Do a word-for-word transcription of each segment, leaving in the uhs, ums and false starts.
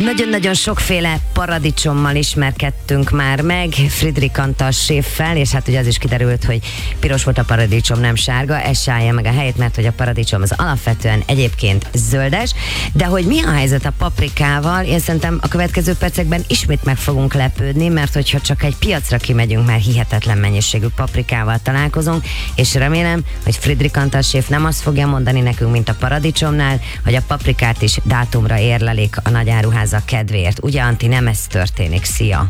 Nagyon-nagyon sokféle paradicsommal ismerkedtünk már meg Friedrich Antal séffel, és hát ugye az is kiderült, hogy piros volt a paradicsom, nem sárga. Ez se állja meg a helyét, mert hogy a paradicsom az alapvetően egyébként zöldes, de hogy mi a helyzet a paprikával, én szerintem a következő percekben ismét meg fogunk lepődni, mert hogyha csak egy piacra kimegyünk, már hihetetlen mennyiségű paprikával találkozunk, és remélem, hogy Friedrich Antal séf nem azt fogja mondani nekünk, mint a paradicsomnál, hogy a paprikát is dátumra érlelik a nagy áruházak kedvéért. Ugye, Anti, nem ez történik? Szia!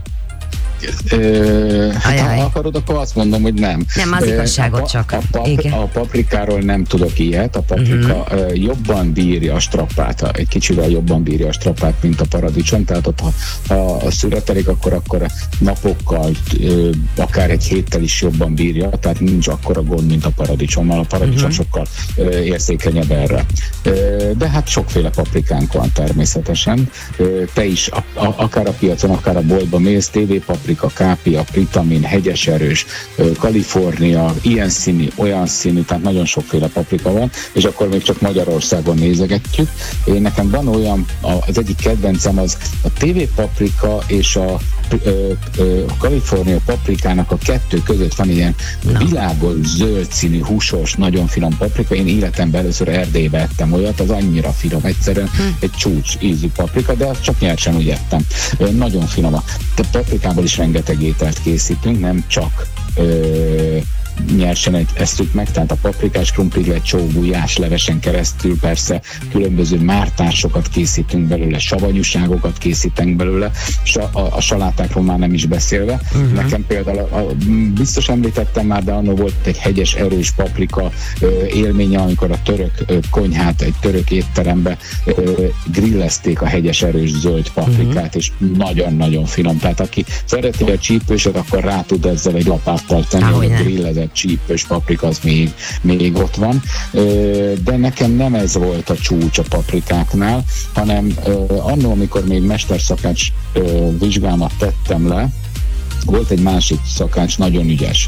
Ö, hát ha akarod, akkor azt mondom, hogy nem. Nem, az igazságot a, csak. A, pap, a paprikáról nem tudok ilyet. A paprika uh-huh. jobban bírja a strappát, egy kicsivel jobban bírja a strappát, mint a paradicsom, tehát ott ha, ha a szüretelik, akkor, akkor napokkal, akár egy héttel is jobban bírja, tehát nincs akkora gond, mint a paradicsommal. A paradicsom uh-huh. sokkal érzékenyebb erre. De hát sokféle paprikánk van természetesen. Te is, a, a, akár a piacon, akár a boltban mész, té vé paprika, kápia, pritamin, hegyes erős, Kalifornia, ilyen színű, olyan színű, tehát nagyon sokféle paprika van, és akkor még csak Magyarországon nézegetjük. Én nekem van olyan, az egyik kedvencem az a té vé paprika és a Kalifornia paprikának a kettő között van ilyen világos, zöld színű, húsos, nagyon finom paprika. Én életemben először Erdélybe ettem olyat, az annyira finom, egyszerűen hm. egy csúcs ízű paprika, de azt csak nyersen úgy ettem. Nagyon finom. A paprikából is rengeteg ételt készítünk, nem csak ö, nyersen esztük meg, tehát a paprikás krumpli lecsó, gulyás levesen keresztül persze különböző mártásokat készítünk belőle, savanyúságokat készítünk belőle, a, a salátákról már nem is beszélve. Uh-huh. Nekem például, a, a, biztos említettem már, de annak volt egy hegyes erős paprika ö, élménye, amikor a török ö, konyhát egy török étterembe ö, grillezték a hegyes erős zöld paprikát, uh-huh. és nagyon-nagyon finom. Tehát aki szereti a csípőset, akkor rá tud ezzel egy lapáttal tenni, hogy a grillezett csípős paprika az még, még ott van, de nekem nem ez volt a csúcs a paprikáknál, hanem annól, amikor még mesterszakács vizsgámat tettem le, volt egy másik szakács, nagyon ügyes,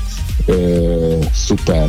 szuper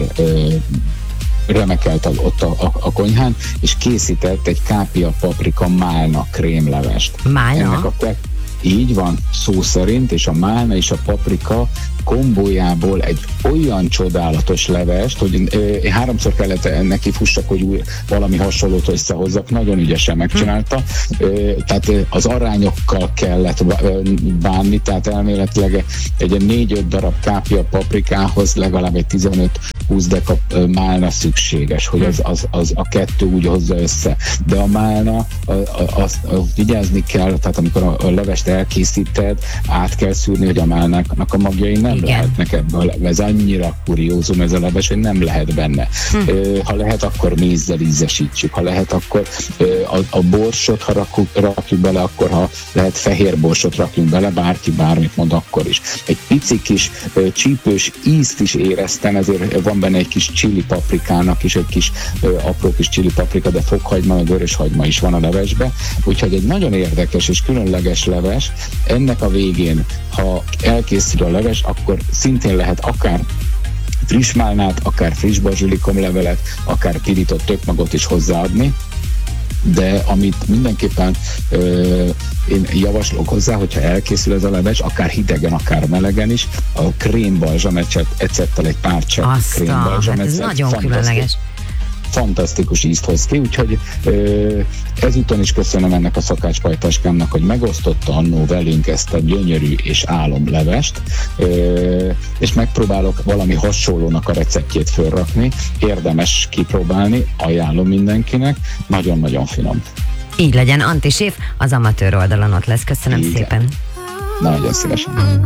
remekelt ott a, a, a konyhán, és készített egy kápia paprika málna krémlevest. Málna? Ennek a így van, szó szerint, és a málna és a paprika kombójából egy olyan csodálatos levest, hogy én háromszor kellett neki fussak, hogy új, valami hasonlót összehozzak, nagyon ügyesen megcsinálta, tehát az arányokkal kellett bánni, tehát elméletileg egy négy-öt darab kápia paprikához legalább egy tizenöt-húsz deka málna szükséges, hogy az, az, az a kettő úgy hozza össze. De a málna, azt vigyázni kell, tehát amikor a, a levest elkészíted, át kell szűrni, hogy a málnáknak a magjai nem igen. lehetnek ebből. Ez annyira kuriózum ez a leves, hogy nem lehet benne. Hm. Ha lehet, akkor mézzel ízesítsük. Ha lehet, akkor a, a borsot, ha rakjuk, rakjuk bele, akkor ha lehet fehér borsot rakjunk bele, bárki bármit mond, akkor is. Egy pici kis csípős ízt is éreztem, ezért van benne egy kis chili paprikának is, egy kis apró kis chili paprika, de fokhagyma, meg vöröshagyma is van a levesbe. Úgyhogy egy nagyon érdekes és különleges leves. Ennek a végén, ha elkészül a leves, akkor szintén lehet akár friss málnát, akár friss bazsilikom levelet, akár pirított tökmagot is hozzáadni, de amit mindenképpen ö, én javaslok hozzá, hogyha elkészül ez a leves, akár hidegen, akár melegen is, a krémbalzsam ecettel egy pár csepp krémbalzsam ecet. Hát ez nagyon különleges. Fantasztikus ízt hoz ki, úgyhogy ö, ezúton is köszönöm ennek a szakácspajtáskámnak, hogy megosztotta annó velünk ezt a gyönyörű és álomlevest, ö, és megpróbálok valami hasonlónak a receptjét fölrakni, érdemes kipróbálni, ajánlom mindenkinek, nagyon-nagyon finom. Így legyen, Anti séf az amatőr oldalon ott lesz, köszönöm igen. szépen. Nagyon szívesen.